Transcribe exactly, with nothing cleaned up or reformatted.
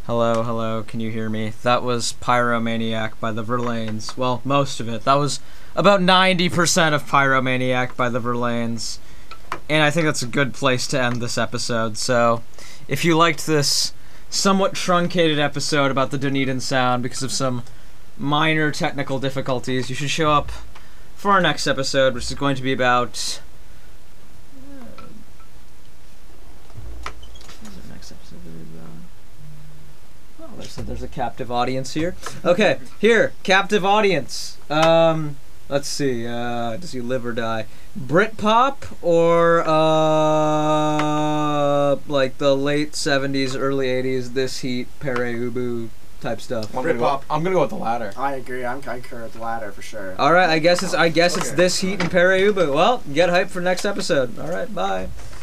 Hello, hello, can you hear me? That was Pyromaniac by the Verlaines. Well, most of it. That was about ninety percent of Pyromaniac by the Verlaines. And I think that's a good place to end this episode. So, if you liked this somewhat truncated episode about the Dunedin sound because of some minor technical difficulties, you should show up for our next episode, which is going to be about... So there's a captive audience here. Okay, here, captive audience. Um, let's see. Uh, does he live or die? Britpop or uh, like the late seventies, early eighties, This Heat, Pere Ubu type stuff. I'm gonna, go, I'm gonna go with the latter. I agree. I'm I concur with the latter for sure. All right, I guess it's I guess Okay. it's This Heat and Pere Ubu. Well, get hyped for next episode. All right, bye.